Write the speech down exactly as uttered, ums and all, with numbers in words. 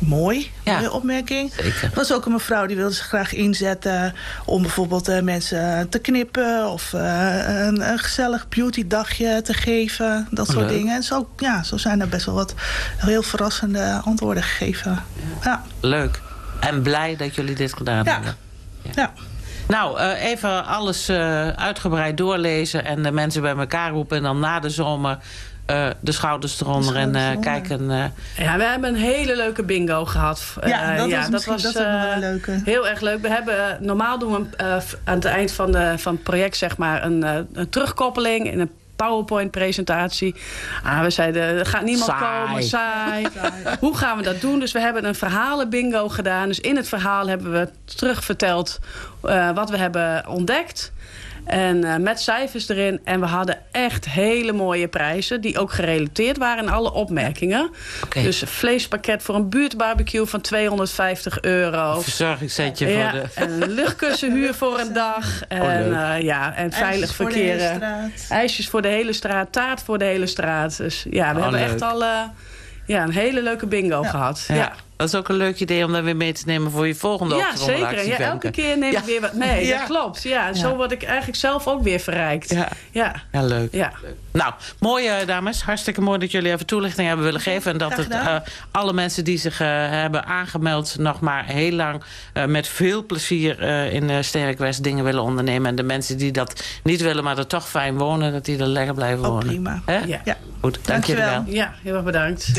mooi. Ja. Mooie opmerking. Zeker. Er was ook een mevrouw die wilde zich graag inzetten om bijvoorbeeld uh, mensen te knippen of uh, een, een gezellig beautydagje te geven. Dat Oh, soort leuk. dingen. En zo, ja, zo zijn er best wel wat heel verrassende antwoorden gegeven. Ja. Ja. Leuk. En blij dat jullie dit gedaan Ja. hebben. Ja. Ja. Nou, uh, even alles uh, uitgebreid doorlezen en de mensen bij elkaar roepen. En dan na de zomer uh, de schouders eronder De en schouders uh, eronder. kijken. Uh, Ja, we hebben een hele leuke bingo gehad. Ja, Uh, dat ja, was, misschien, dat was ook uh, wel een leuke. heel erg leuk. We hebben, uh, normaal doen we uh, aan het eind van, de, van het project zeg maar, een, uh, een terugkoppeling in een PowerPoint-presentatie. Ah, we zeiden, er gaat niemand Saai. komen, saai. Hoe gaan we dat doen? Dus we hebben een verhalen-bingo gedaan. Dus in het verhaal hebben we terugverteld uh, wat we hebben ontdekt. En uh, met cijfers erin. En we hadden echt hele mooie prijzen. Die ook gerelateerd waren aan alle opmerkingen. Okay. Dus een vleespakket voor een buurtbarbecue van tweehonderdvijftig euro. Een verzorgingssetje Ja, voor de... en een luchtkussenhuur voor een dag. En, leuk. uh, ja, en veilig IJsjes voor de verkeren. hele straat. IJsjes voor de hele straat. Taart voor de hele straat. Dus ja, we Oh, hebben leuk. echt al uh, ja, een hele leuke bingo Ja. gehad. Ja. Ja. Dat is ook een leuk idee om dat weer mee te nemen voor je volgende Ja, Oktoberactie, zeker. Ja, elke Femke. keer neem Ja. ik weer wat mee. Ja. Dat klopt. Ja, zo Ja. word ik eigenlijk zelf ook weer verrijkt. Ja. Ja. Ja, leuk. Ja. Nou, mooi uh, dames. Hartstikke mooi dat jullie even toelichting hebben willen geven. En dat Graag het, gedaan. uh, alle mensen die zich uh, hebben aangemeld nog maar heel lang uh, met veel plezier uh, in uh, Steenwijk West dingen willen ondernemen. En de mensen die dat niet willen, maar er toch fijn wonen, dat die er lekker blijven Ook wonen. prima. Hè? Ja. Ja. Goed, dank jullie wel. Dankjewel. Ja, heel erg bedankt.